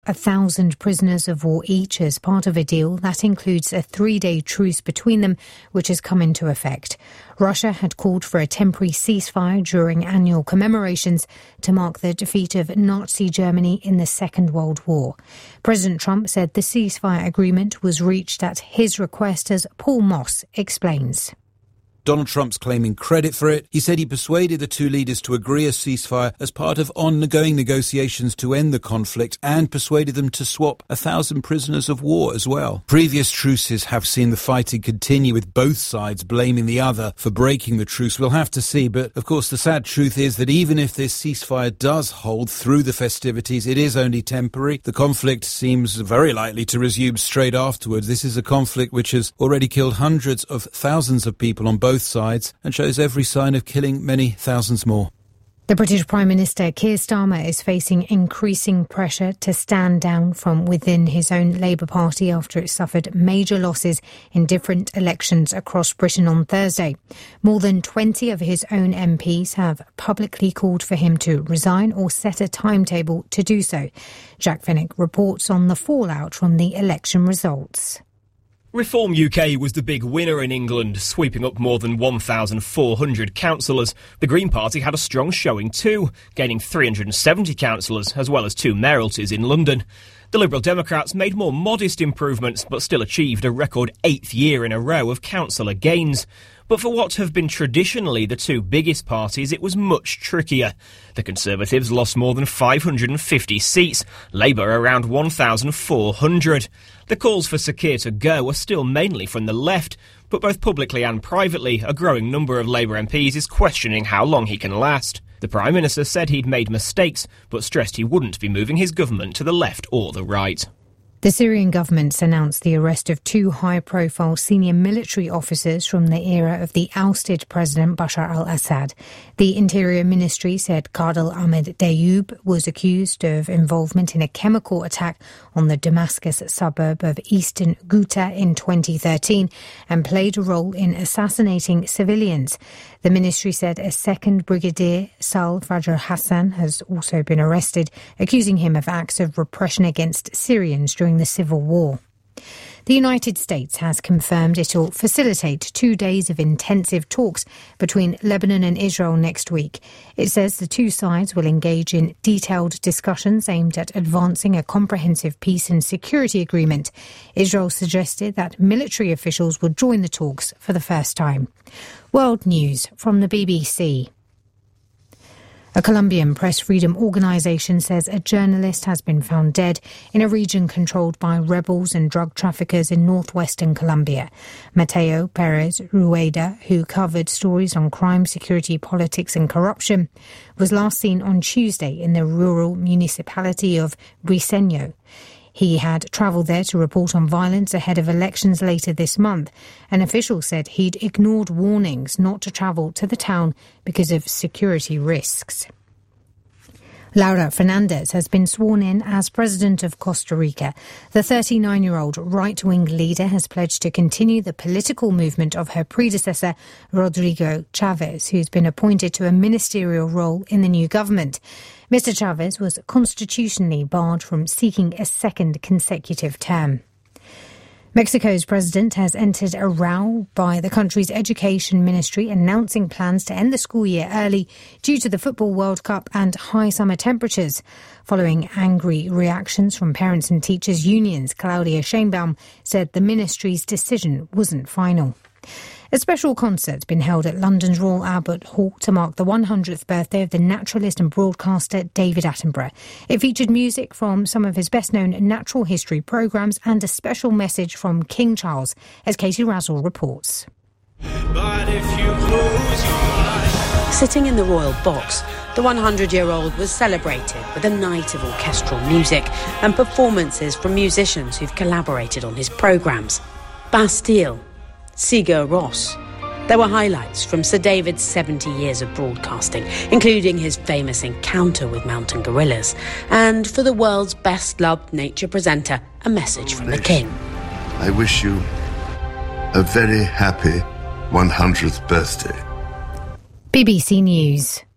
1,000 prisoners of war each as part of a deal that includes a 3-day truce between them, which has come into effect. Russia had called for a temporary ceasefire during annual commemorations to mark the defeat of Nazi Germany in the Second World War. President Trump said the ceasefire agreement was reached at his request, as Paul Moss explains. Donald Trump's claiming credit for it. He said he persuaded the two leaders to agree a ceasefire as part of ongoing negotiations to end the conflict, and persuaded them to swap 1,000 prisoners of war as well. Previous truces have seen the fighting continue, with both sides blaming the other for breaking the truce. We'll have to see, but of course the sad truth is that even if this ceasefire does hold through the festivities, it is only temporary. The conflict seems very likely to resume straight afterwards. This is a conflict which has already killed hundreds of thousands of people on both sides and shows every sign of killing many thousands more. The British Prime Minister Keir Starmer is facing increasing pressure to stand down from within his own Labour Party after it suffered major losses in different elections across Britain on Thursday. More than 20 of his own MPs have publicly called for him to resign or set a timetable to do so. Jack Fennick reports on the fallout from the election results. Reform UK was the big winner in England, sweeping up more than 1,400 councillors. The Green Party had a strong showing too, gaining 370 councillors as well as 2 mayoralties in London. The Liberal Democrats made more modest improvements but still achieved a record 8th year in a row of councillor gains. But for what have been traditionally the two biggest parties, it was much trickier. The Conservatives lost more than 550 seats, Labour around 1,400. The calls for Sir Keir to go are still mainly from the left, but both publicly and privately, a growing number of Labour MPs is questioning how long he can last. The Prime Minister said he'd made mistakes, but stressed he wouldn't be moving his government to the left or the right. The Syrian government's announced the arrest of 2 high-profile senior military officers from the era of the ousted President Bashar al-Assad. The Interior Ministry said Kadel Ahmed Dayoub was accused of involvement in a chemical attack on the Damascus suburb of Eastern Ghouta in 2013 and played a role in assassinating civilians. The ministry said a second brigadier, Sal Fajr Hassan, has also been arrested, accusing him of acts of repression against Syrians during the civil war. The United States has confirmed it will facilitate 2 days of intensive talks between Lebanon and Israel next week. It says the two sides will engage in detailed discussions aimed at advancing a comprehensive peace and security agreement. Israel suggested that military officials would join the talks for the first time. World News from the BBC. A Colombian press freedom organisation says a journalist has been found dead in a region controlled by rebels and drug traffickers in northwestern Colombia. Mateo Perez Rueda, who covered stories on crime, security, politics and corruption, was last seen on Tuesday in the rural municipality of Briceño. He had travelled there to report on violence ahead of elections later this month. An official said he'd ignored warnings not to travel to the town because of security risks. Laura Fernandez has been sworn in as President of Costa Rica. The 39-year-old right-wing leader has pledged to continue the political movement of her predecessor, Rodrigo Chavez, who's been appointed to a ministerial role in the new government. Mr. Chavez was constitutionally barred from seeking a second consecutive term. Mexico's president has entered a row by the country's education ministry announcing plans to end the school year early due to the Football World Cup and high summer temperatures. Following angry reactions from parents and teachers' unions, Claudia Sheinbaum said the ministry's decision wasn't final. A special concert's been held at London's Royal Albert Hall to mark the 100th birthday of the naturalist and broadcaster David Attenborough. It featured music from some of his best-known natural history programmes and a special message from King Charles, as Katie Razzle reports. Sitting in the royal box, the 100-year-old was celebrated with a night of orchestral music and performances from musicians who've collaborated on his programmes. Bastille, Sigur Rós. There were highlights from Sir David's 70 years of broadcasting, including his famous encounter with mountain gorillas, and for the world's best-loved nature presenter, a message from the King. I wish you a very happy 100th birthday. BBC News.